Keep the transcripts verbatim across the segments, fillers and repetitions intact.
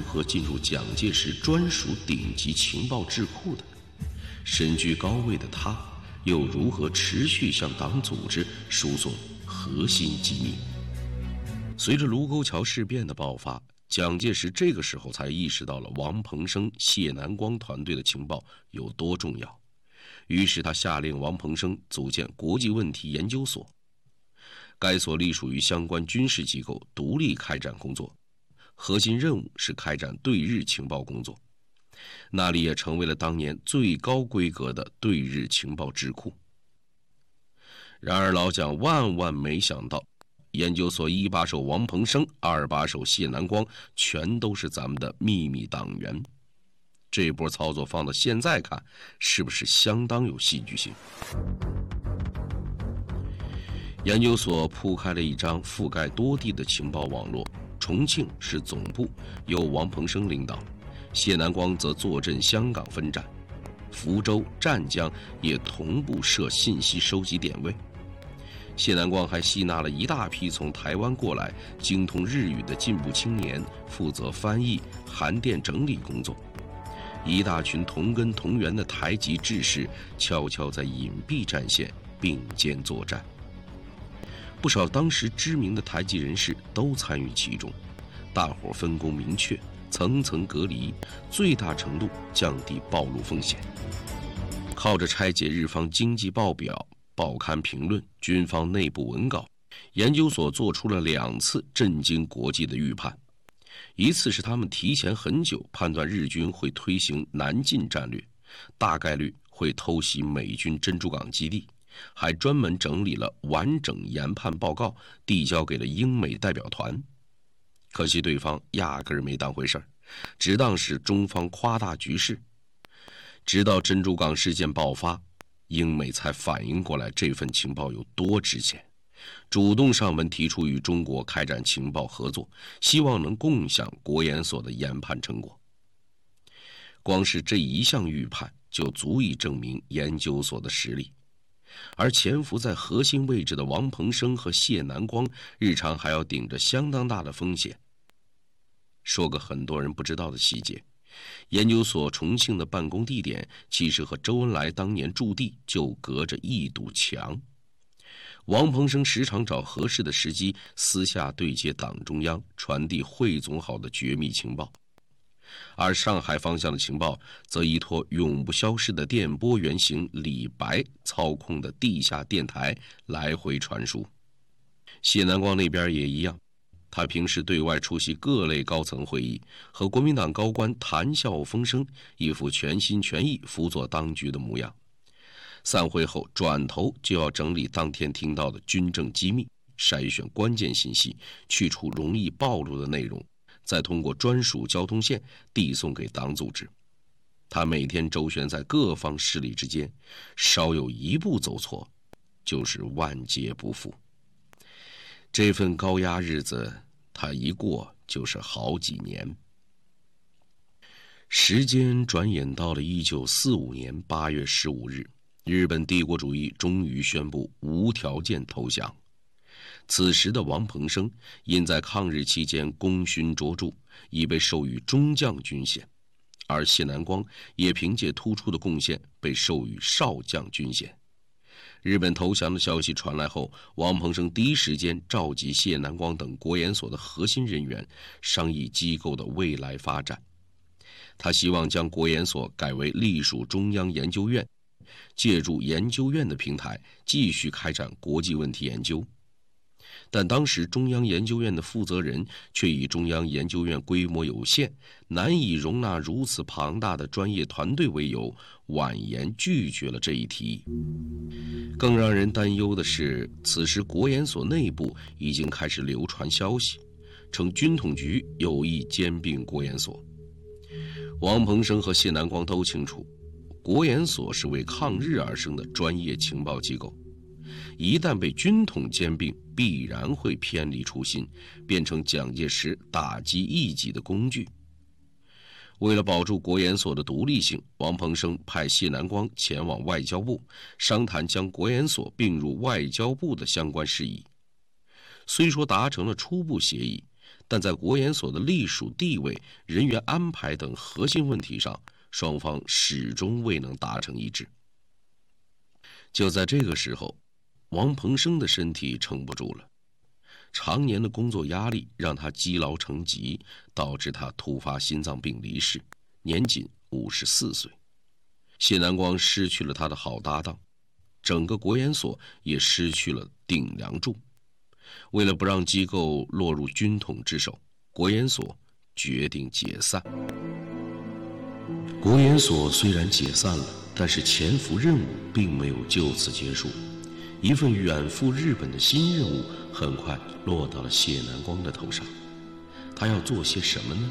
何进入蒋介石专属顶级情报智库的？身居高位的他，又如何持续向党组织输送核心机密？随着卢沟桥事变的爆发，蒋介石这个时候才意识到了王鹏生、谢南光团队的情报有多重要，于是他下令王鹏生组建国际问题研究所。该所隶属于相关军事机构，独立开展工作，核心任务是开展对日情报工作。那里也成为了当年最高规格的对日情报智库。然而老蒋万万没想到，研究所一把手王鹏生，二把手谢南光，全都是咱们的秘密党员。这波操作放到现在看，是不是相当有戏剧性？研究所铺开了一张覆盖多地的情报网络，重庆是总部，由王鹏生领导，谢南光则坐镇香港分站，福州、湛江也同步设信息收集点位。谢南光还吸纳了一大批从台湾过来精通日语的进步青年，负责翻译、函电整理工作。一大群同根同源的台籍志士悄悄在隐蔽战线并肩作战。不少当时知名的台籍人士都参与其中，大伙分工明确，层层隔离，最大程度降低暴露风险。靠着拆解日方经济报表、报刊评论、军方内部文稿，研究所做出了两次震惊国际的预判。一次是他们提前很久判断日军会推行南进战略，大概率会偷袭美军珍珠港基地，还专门整理了完整研判报告，递交给了英美代表团。可惜对方压根儿没当回事儿，只当是中方夸大局势。直到珍珠港事件爆发，英美才反应过来这份情报有多值钱，主动上门提出与中国开展情报合作，希望能共享国研所的研判成果。光是这一项预判就足以证明研究所的实力。而潜伏在核心位置的王鹏生和谢南光，日常还要顶着相当大的风险。说个很多人不知道的细节，研究所重庆的办公地点其实和周恩来当年驻地就隔着一堵墙。王鹏生时常找合适的时机，私下对接党中央，传递汇总好的绝密情报。而上海方向的情报则依托永不消失的电波原型李白操控的地下电台来回传输。谢南光那边也一样，他平时对外出席各类高层会议，和国民党高官谈笑风生，一副全心全意辅佐当局的模样。散会后转头就要整理当天听到的军政机密，筛选关键信息，去除容易暴露的内容，再通过专属交通线递送给党组织。他每天周旋在各方势力之间，稍有一步走错，就是万劫不复。这份高压日子，他一过就是好几年。时间转眼到了一九四五年八月十五日，日本帝国主义终于宣布无条件投降。此时的王鹏生因在抗日期间功勋卓著，已被授予中将军衔，而谢南光也凭借突出的贡献被授予少将军衔。日本投降的消息传来后，王鹏生第一时间召集谢南光等国研所的核心人员，商议机构的未来发展。他希望将国研所改为隶属中央研究院，借助研究院的平台继续开展国际问题研究。但当时中央研究院的负责人却以中央研究院规模有限，难以容纳如此庞大的专业团队为由，婉言拒绝了这一提议。更让人担忧的是，此时国研所内部已经开始流传消息，称军统局有意兼并国研所。王鹏生和谢南光都清楚，国研所是为抗日而生的专业情报机构，一旦被军统兼并，必然会偏离初心，变成蒋介石打击异己的工具。为了保住国研所的独立性，王鹏生派谢南光前往外交部，商谈将国研所并入外交部的相关事宜。虽说达成了初步协议， 但在国研所的隶属地位、人员安排等核心问题上，双方始终未能达成一致。就在这个时候，王鹏生的身体撑不住了，常年的工作压力让他积劳成疾，导致他突发心脏病离世，年仅五十四岁。谢南光失去了他的好搭档，整个国研所也失去了顶梁柱。为了不让机构落入军统之手，国研所决定解散。国研所虽然解散了，但是潜伏任务并没有就此结束。一份远赴日本的新任务很快落到了谢南光的头上，他要做些什么呢？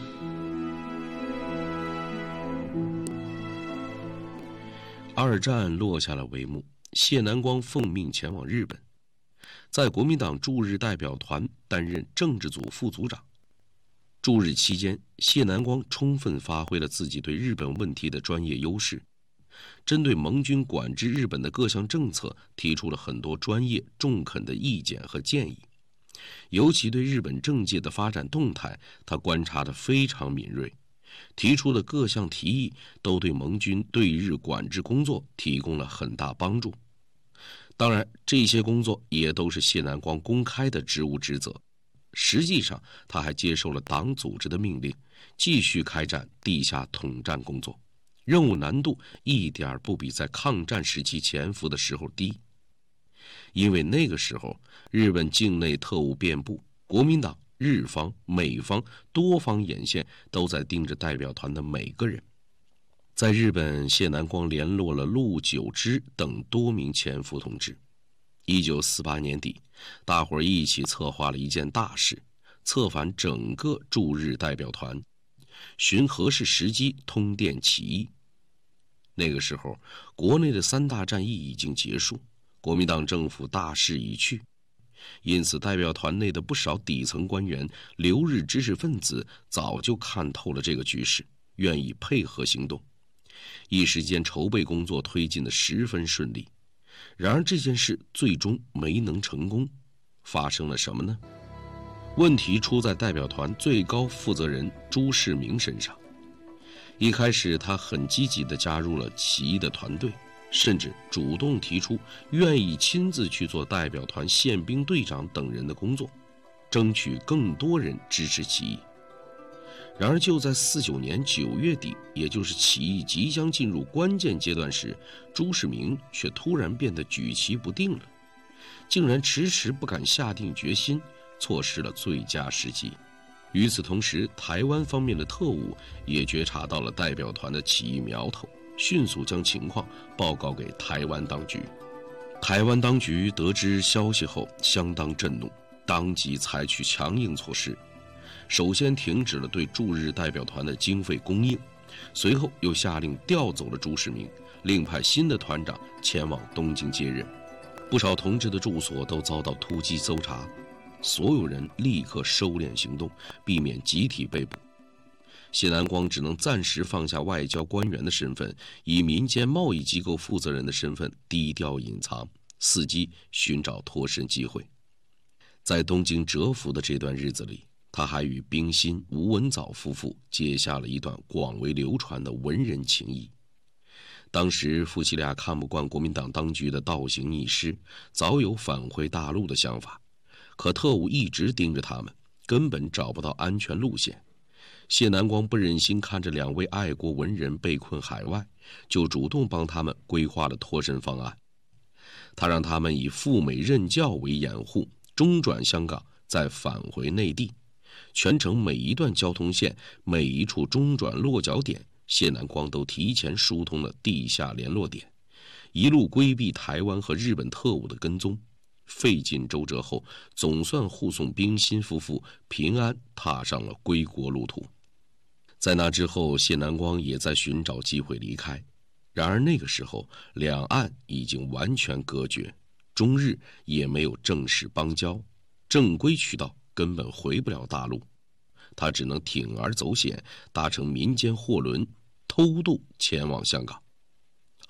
二战落下了帷幕，谢南光奉命前往日本，在国民党驻日代表团担任政治组副组长。驻日期间，谢南光充分发挥了自己对日本问题的专业优势，针对盟军管制日本的各项政策提出了很多专业中肯的意见和建议，尤其对日本政界的发展动态，他观察得非常敏锐，提出的各项提议都对盟军对日管制工作提供了很大帮助。当然，这些工作也都是谢南光公开的职务职责。实际上，他还接受了党组织的命令，继续开展地下统战工作，任务难度一点不比在抗战时期潜伏的时候低。因为那个时候，日本境内特务遍布，国民党、日方、美方多方眼线都在盯着代表团的每个人。在日本，谢南光联络了陆九之等多名潜伏同志。一九四八年底，大伙儿一起策划了一件大事，策反整个驻日代表团，寻合适时机通电起义。那个时候，国内的三大战役已经结束，国民党政府大势已去，因此代表团内的不少底层官员、留日知识分子早就看透了这个局势，愿意配合行动。一时间筹备工作推进得十分顺利。然而这件事最终没能成功，发生了什么呢？问题出在代表团最高负责人朱世民身上。一开始他很积极地加入了起义的团队，甚至主动提出愿意亲自去做代表团宪兵队长等人的工作，争取更多人支持起义。然而就在四九年九月底，也就是起义即将进入关键阶段时，朱世民却突然变得举棋不定了，竟然迟迟不敢下定决心，错失了最佳时机。与此同时，台湾方面的特务也觉察到了代表团的起义苗头，迅速将情况报告给台湾当局。台湾当局得知消息后相当震怒，当即采取强硬措施。首先停止了对驻日代表团的经费供应，随后又下令调走了朱世民，另派新的团长前往东京接任。不少同志的住所都遭到突击搜查，所有人立刻收敛行动，避免集体被捕。谢南光只能暂时放下外交官员的身份，以民间贸易机构负责人的身份低调隐藏，伺机寻找脱身机会。在东京蛰伏的这段日子里，他还与冰心、吴文藻夫妇结下了一段广为流传的文人情谊。当时夫妻俩看不惯国民党当局的倒行逆施，早有返回大陆的想法，可特务一直盯着他们，根本找不到安全路线。谢南光不忍心看着两位爱国文人被困海外，就主动帮他们规划了脱身方案。他让他们以赴美任教为掩护，中转香港，再返回内地。全程每一段交通线、每一处中转落脚点，谢南光都提前疏通了地下联络点，一路规避台湾和日本特务的跟踪。费尽周折后，总算护送冰心夫妇平安踏上了归国路途。在那之后，谢南光也在寻找机会离开。然而那个时候，两岸已经完全隔绝，中日也没有正式邦交，正规渠道根本回不了大陆，他只能铤而走险，搭乘民间货轮偷渡前往香港。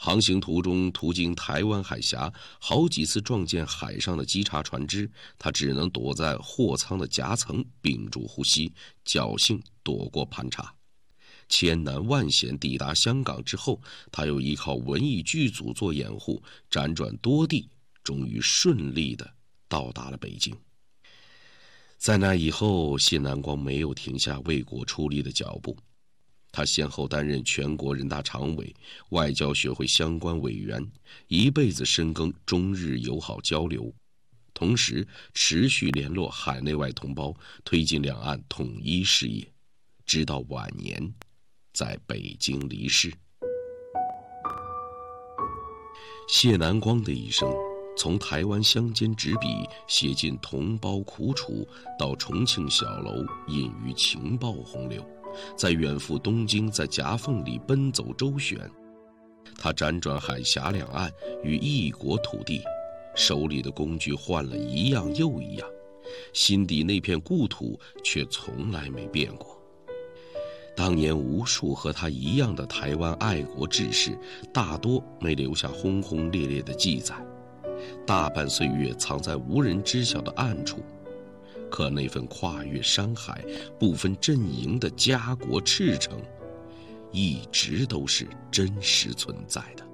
航行途中途经台湾海峡，好几次撞见海上的稽查船只，他只能躲在货舱的夹层，屏住呼吸，侥幸躲过盘查。千难万险抵达香港之后，他又依靠文艺剧组做掩护，辗转多地，终于顺利地到达了北京。在那以后，谢南光没有停下为国出力的脚步。他先后担任全国人大常委、外交学会相关委员，一辈子深耕中日友好交流，同时持续联络海内外同胞，推进两岸统一事业，直到晚年在北京离世。谢南光的一生，从台湾乡间执笔写尽同胞苦楚，到重庆小楼隐于情报洪流，在远赴东京，在夹缝里奔走周旋。他辗转海峡两岸与异国土地，手里的工具换了一样又一样，心底那片故土却从来没变过。当年无数和他一样的台湾爱国志士，大多没留下轰轰烈烈的记载，大半岁月藏在无人知晓的暗处。可那份跨越山海、不分阵营的家国赤诚，一直都是真实存在的。